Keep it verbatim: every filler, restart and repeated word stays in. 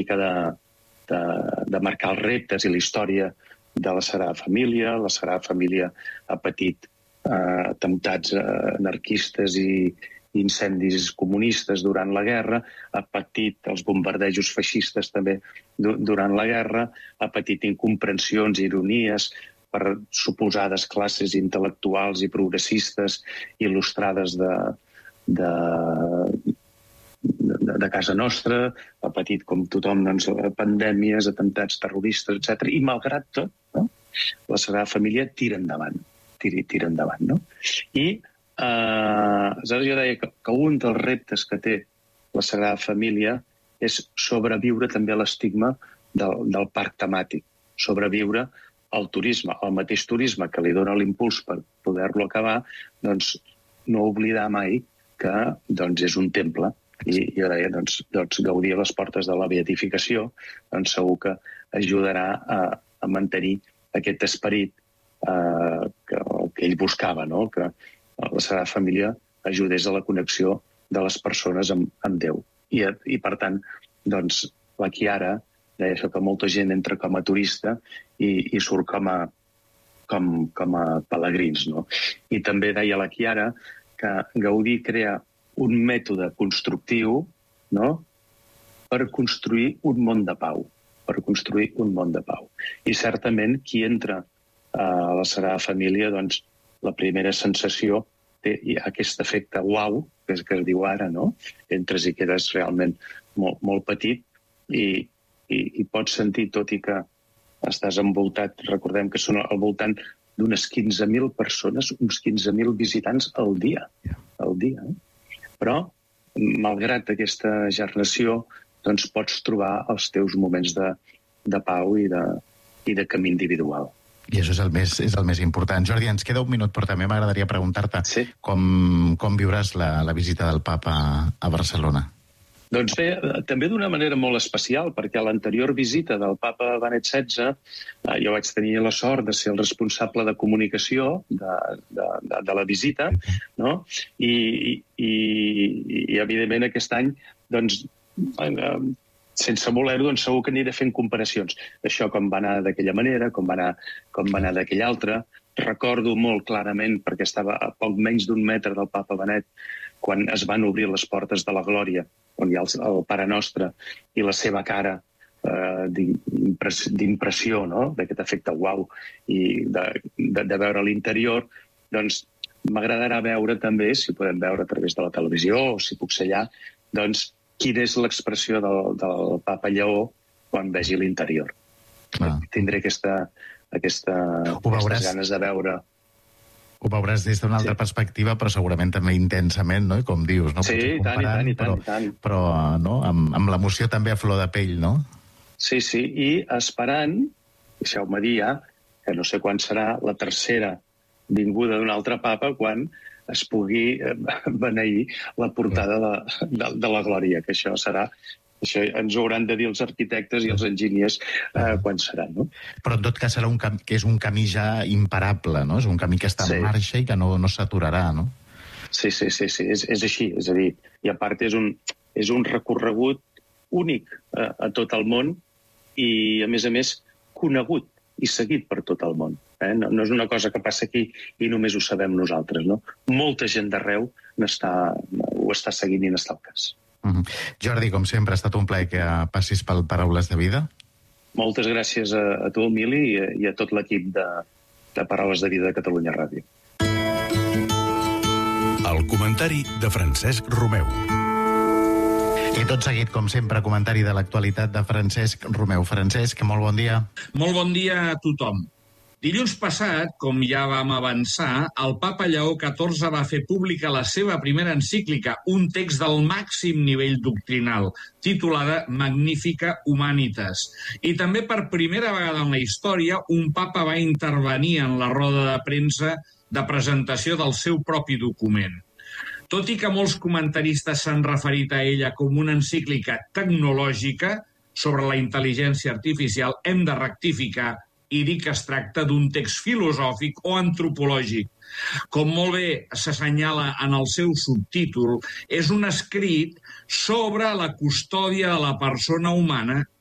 mica de, de, de marcar els reptes i la història de la Sagrada Família. La Sagrada Família ha patit eh, atemptats eh, anarquistes i incendis comunistes durant la guerra, ha patit els bombardejos feixistes també du durant la guerra, ha patit incomprensions, ironies per suposades classes intel·lectuals i progressistes il·lustrades de, de, de, de casa nostra, ha patit, com tothom, doncs, pandèmies, atemptats terroristes, etcètera. I malgrat tot, no? La Sagrada Família tira endavant, tira, tira endavant, no? I Uh, aleshores jo deia que, que un dels reptes que té la Sagrada Família és sobreviure també a l'estigma del, del parc temàtic, sobreviure al turisme, al mateix turisme que li dona l'impuls per poder-lo acabar, doncs no oblidar mai que doncs, és un temple. I jo deia, doncs, doncs gaudir a les portes de la beatificació, doncs segur que ajudarà a, a mantenir aquest esperit uh, que, que ell buscava, no? Que la Sagrada Família ajudés a la connexió de les persones amb, amb Déu. I, i per tant, doncs, la Chiara deia això, que molta gent entra com a turista i, i surt com a, com, com a pelegrins, no? I també deia la Chiara que Gaudí crea un mètode constructiu, no?, per construir un món de pau, per construir un món de pau. I certament qui entra a la Sagrada Família, doncs, la primera sensació té aquest efecte uau, que és que es diu ara, no? Entres i quedes realment molt, molt petit i, i, i pots sentir, tot i que estàs envoltat, recordem que són al voltant d'unes quinze mil persones, uns quinze mil visitants al dia, al dia. Eh? Però, malgrat aquesta gernació, doncs pots trobar els teus moments de, de pau i de, i de camí individual. I això és el més, és el més important. Jordi, ens queda un minut, però també m'agradaria preguntar-te sí. com, com viuràs la, la visita del papa a Barcelona. Doncs bé, també d'una manera molt especial, perquè a l'anterior visita del papa Benet setze eh, jo vaig tenir la sort de ser el responsable de comunicació de, de, de, de la visita, no? I, i, i evidentment aquest any, doncs, eh, sense voler-ho, doncs segur que aniré fent comparacions. Això com va anar d'aquella manera, com va anar, com va anar d'aquella altra. Recordo molt clarament, perquè estava a poc menys d'un metre del papa Benet, quan es van obrir les portes de la Glòria, on hi ha el, el Pare Nostre, i la seva cara eh, d'impressió, no?, d'aquest efecte uau, i de, de, de veure l'interior, doncs m'agradarà veure també, si podem veure a través de la televisió, o si puc ser allà, doncs quina és l'expressió del, del papa Lleó quan vegi l'interior. Tindré aquesta, aquesta, aquestes ganes de veure. Ho veuràs des d'una altra sí. perspectiva, però segurament també intensament, no? I com dius, no? Sí, i tant, i tant, i tant. Però, tant. però no? amb, amb l'emoció també a flor de pell, no? Sí, sí, i esperant, deixeu-me dir ja, que no sé quan serà la tercera vinguda d'un altre papa, quan es pugui beneir la portada de, de, de la Glòria, que això serà... Això ens ho hauran de dir els arquitectes i els enginyers eh, quan serà, no? Però en tot cas serà un camí que és un camí ja imparable, no? És un camí que està sí. en marxa i que no, no s'aturarà, no? Sí, sí, sí, sí. És, és així. És a dir, i a part és un, és un recorregut únic a, a tot el món i, a més a més, conegut i seguit per tot el món. Eh? No, no és una cosa que passa aquí i només ho sabem nosaltres, no? Molta gent d'arreu n'està, ho està seguint i n'està al cas. Mm-hmm. Jordi, com sempre, ha estat un plaer que passis pel Paraules de Vida. Moltes gràcies a, a tu, Emili, i, i a tot l'equip de, de Paraules de Vida de Catalunya Ràdio. El comentari de Francesc Romeu. I tot seguit, com sempre, comentari de l'actualitat de Francesc Romeu. Francesc, molt bon dia. Molt bon dia a tothom. Dilluns passat, com ja vam avançar, el papa Lleó catorze va fer pública la seva primera encíclica, un text del màxim nivell doctrinal, titulada Magnifica Humanitas. I també per primera vegada en la història, un papa va intervenir en la roda de premsa de presentació del seu propi document. Tot i que molts comentaristes s'han referit a ella com una encíclica tecnològica sobre la intel·ligència artificial, hem de rectificar i dir que es tracta d'un text filosòfic o antropològic. Com molt bé s'assenyala en el seu subtítol, és un escrit sobre la custòdia de la persona humana